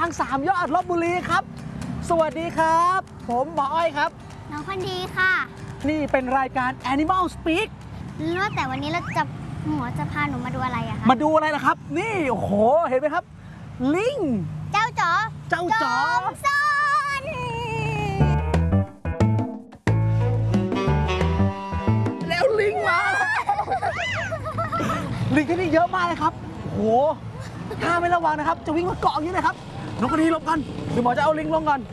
3 ยอดลพบุรีครับสวัสดีครับผมหมออ้อยครับน้องคนดีค่ะนี่เป็นรายการ Animal Speak แล้วแต่วันนี้หมอจะพาหนูมาดูอะไรอะคะมาดูอะไรล่ะครับนี่โอ้โหเห็นไหมครับลิงเจ้าจ๋อซ่อนแล้วลิงมาลิงที่นี่เยอะมากเลยครับโอ้โหถ้าไม่ระวังนะครับจะวิ่งมาเกาะอย่างนี้เลยครับน้องคนดีหลบก่อนเดี๋ยวหมอจะเอาลิงลงก่อน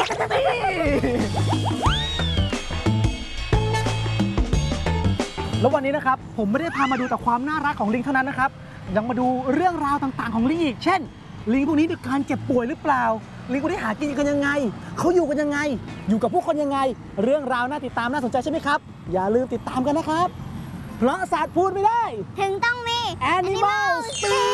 แล้ววันนี้นะครับผมไม่ได้พามาดูแต่ความน่ารักของลิงเท่านั้นนะครับยังมาดูเรื่องราวต่างๆของลิงอีกเช่นลิงพวกนี้มีการเจ็บป่วยหรือเปล่าลิงพวกนี้หากินกันยังไงเขาอยู่กันยังไงอยู่กับผู้คนยังไงเรื่องราวน่าติดตามน่าสนใจใช่ไหมครับอย่าลืมติดตามกันนะครับเพราะศาสตร์พูดไม่ได้ถึงต้องมี Animal Speak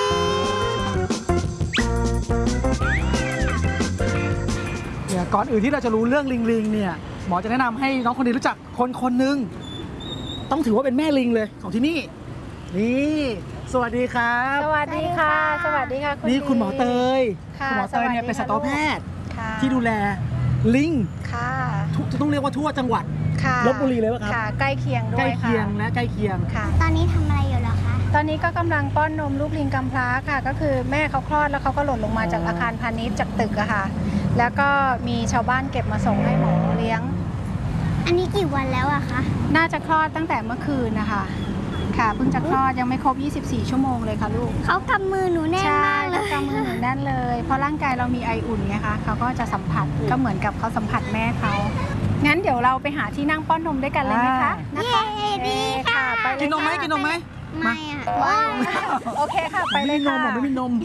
เนี่ยก่อนอื่นที่เราจะรู้เรื่องลิงเนี่ยหมอจะแนะนำให้น้องคนนี้รู้จักคนหนึ่งต้องถือว่าเป็นแม่ลิงเลยของที่นี่นี่สวัสดีครับสวัสดีค่ะสวัสดีค่ะนี่คุณหมอเตยค่ะคุณหมอเตยเนี่ยเป็นสัตวแพทย์ค่ะที่ดูแลลิงค่ะต้องเรียกว่าทั่วจังหวัดค่ะลพบุรีเลยป่ะครับค่ะใกล้เคียงด้ใกวล้ยเคียงและใกล้เคียงค่ะตอนนี้ทำอะไรอยู่เหรอคะตอนนี้ก็กำลังป้อนนมลูกลิงกำพร้าค่ะ ก็คือแม่เขาคลอดแล้วเขาก็หล่นลงมาจากอาคารพาณิชย์จากตึกอะค่ะ แล้วก็มีชาวบ้านเก็บมาส่งให้หมอเลี้ยงอันนี้กี่วันแล้วอะคะน่าจะคลอดตั้งแต่เมื่อคืนนะคะค่ะเพิ่งจะคลอดยังไม่ครบ 24 ชั่วโมงเลยค่ะลูกเขากำมือหนูแน่นใช่มากเลยกำมือหนูแน่นเลย เพราะร่างกายเรามีไออุ่นไงคะเขาก็จะสัมผัสก็เหมือนกับเขาสัมผัสแม่เขางั้นเดี๋ยวเราไปหาที่นั่งป้อนนมด้วยกันเลยไหมคะนะคะเย้ดีค่ะไปเลยกินนมไหมค่ะกินนมไหมไม่อะโอเคค่ะไปเลยไม่มีนค่ะมผมไม่มีนม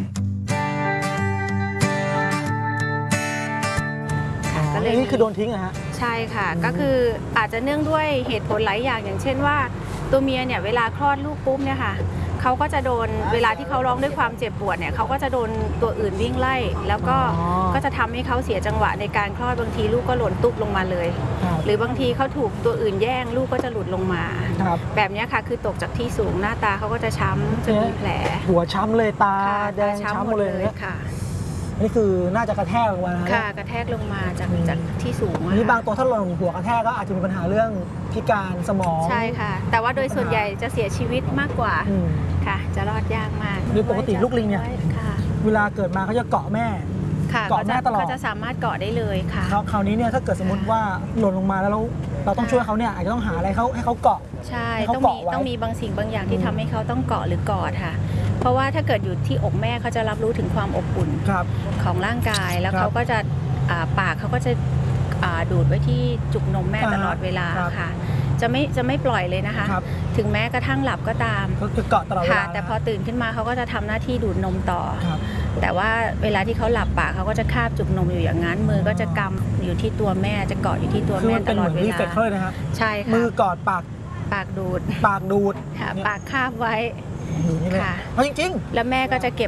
ก็เลยนี่คือโดนทิ้งอะฮะใช่ค่ะ ก็คืออาจจะเนื่องด้วยเหตุผลหลายอย่างอย่างเช่นว่าตัวเมียเนี่ยเวลาคลอดลูกปุ๊บเนี่ยค่ะเขาก็จะโดนเวลาที่เขาร้องด้วยความเจ็บปวดเนี่ยเขาก็จะโดนตัวอื่นวิ่งไล่ แล้วก็อ๋อก็จะทำให้เขาเสียจังหวะในการคลอดบางทีลูกก็หล่นตุ๊บลงมาเลยครับหรือบางทีเขาถูกตัวอื่นแย่งลูกก็จะหลุดลงมาครับแบบนี้ค่ะคือตกจากที่สูงหน้าตาเขาก็จะช้ำจะมีแผลหัวช้ำเลยตาค่ะแดงช้ำหมดเลยนะค่ะนี่คือน่าจะกระแทกลงมานะค่ะกระแทกลงมาจากที่สูงนี่บางตัวถ้าหล่นหัวกระแทกก็อาจจะมีปัญหาเรื่องพิการสมองใช่ค่ะ แต่ว่าโดยส่วนใหญ่จะเสียชีวิตมากกว่าอืมค่ะ จะรอดยากมากโดยปกติลูกลิงเนี่ยค่ะเวลาเกิดมาเขาจะเกาะแม่ค่ะเกาะแม่ตลอดเขาจะสามารถเกาะได้เลยค่ะคราวนี้เนี่ยถ้าเกิดสมมติว่าหล่นลงมาแล้วเราต้องช่วยเขาเนี่ยอาจจะต้องหาอะไรให้เขาเกาะใช่ให้เขาต้องเกาะไว้มีบางสิ่งบางอย่างที่ทำให้เขาต้องเกาะหรือกอดค่ะ เพราะว่าถ้าเกิดอยู่ที่อกแม่เขาจะรับรู้ถึงความอบอุ่นครับของร่างกายแล้วครับเขาก็จะปากเขาก็จะดูดไว้ที่จุกนมแม่อ่าตลอดเวลาครับค่ะ จะไม่ปล่อยเลยนะคะครับถึงแม้กระทั่งหลับก็ตามก็คือเกาะตลอดเวค่ะลาแต่พอตื่นขึ้นมาเขาก็จะทำหน้าที่ดูดนมต่อครับแต่ว่าเวลาที่เขาหลับปากเขาก็จะคาบจุกนมอยู่อย่างนั้น มือก็จะกำอยู่ที่ตัวแม่จะเกาะอยู่ที่ตัวคือแม่มันตเป็นลเหอมืดอนเวรีลาเฟกเตอร์นะฮะใช่ค่ะมือกอดปากปากดูดดูดค่ะเนี่ยปากคาบไว้อยู่นี่เลยค่ะเอาจริงแล้วแม่ก็จะเก็บ